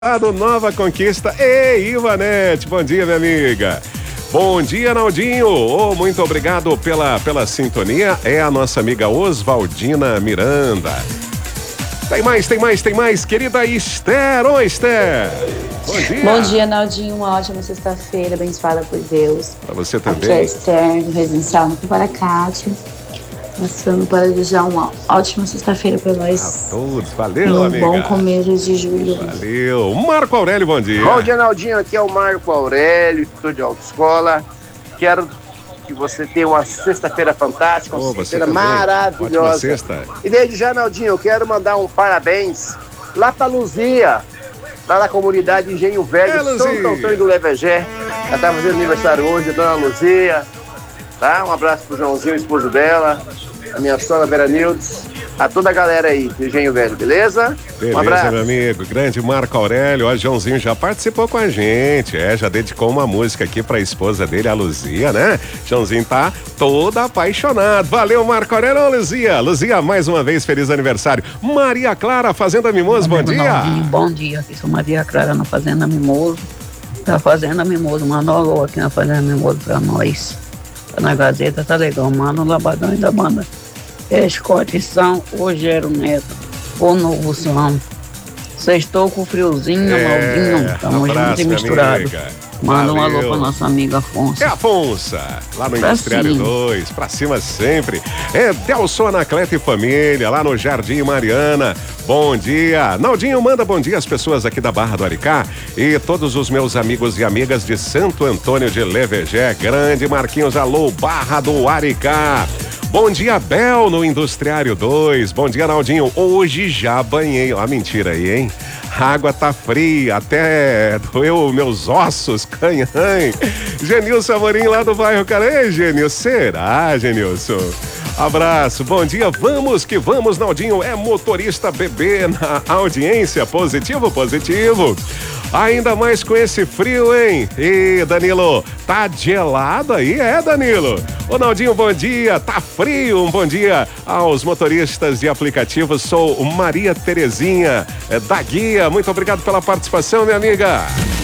do Nova Conquista. Ei, Ivanete, bom dia, minha amiga. Bom dia, Naldinho. Oh, muito obrigado pela sintonia. É a nossa amiga Oswaldina Miranda. Tem mais. Querida Esther. Ô, Esther. Bom dia. Bom dia, Naldinho. Uma ótima sexta-feira, abençoada por Deus. Pra você também. Aqui é a Esther, do Residencial no Paracate. Passando para desejar uma ótima sexta-feira para nós. A todos. Valeu, amiga. Um bom começo de julho. Valeu. Marco Aurélio, bom dia. Bom dia, Naldinho. Aqui é o Marco Aurélio, instrutor de autoescola. Quero que você tenha uma sexta-feira fantástica, uma sexta-feira maravilhosa. Ótima sexta. E desde já, Naldinho, eu quero mandar um parabéns lá pra Luzia, lá na comunidade Engenho Velho, São Antônio do Levegé. Ela tá fazendo aniversário hoje, a dona Luzia. Tá? Um abraço pro Joãozinho, o esposo dela, a minha sogra Vera Nildes, a toda a galera aí do Engenho Velho, beleza? Beleza, um abraço. meu amigo. Grande Marco Aurélio. Ó, Joãozinho já participou com a gente. Já dedicou uma música aqui pra esposa dele, a Luzia, né? Joãozinho tá todo apaixonado. Valeu, Marco Aurélio. Ô, Luzia. Luzia, mais uma vez, feliz aniversário. Maria Clara, Fazenda Mimoso, bom dia. Bom dia, aqui sou Maria Clara na Fazenda Mimoso. Tá Fazenda Mimoso, manda um alô aqui na Fazenda Mimoso pra nós. Na Gazeta tá legal, mano, o Labadão da banda Escote São Rogério Neto, o Novo São. Sextou com friozinho, Maldinho, tamo junto e misturado. Manda um alô pra nossa amiga Afonso. É Afonso, lá no Industriário 2, pra cima sempre. É Delson Anacleto e família, lá no Jardim Mariana. Bom dia. Naldinho, manda bom dia às pessoas aqui da Barra do Aricá e todos os meus amigos e amigas de Santo Antônio de Levegé. Grande Marquinhos, alô, Barra do Aricá. Bom dia, Bel, no Industriário 2. Bom dia, Naldinho. Hoje já banhei. Ó, mentira aí, hein? A água tá fria, até doeu meus ossos, canhãe. Genilson Amorim, lá do bairro, cara. Ei, Genilson, será, Genilson? Abraço, bom dia, vamos que vamos, Naldinho. É motorista bebê na audiência, positivo. Ainda mais com esse frio, hein? E Danilo, tá gelado aí, Danilo? Ô, Naldinho, bom dia, tá frio, um bom dia aos motoristas de aplicativos. Sou Maria Terezinha, da Guia, muito obrigado pela participação, minha amiga.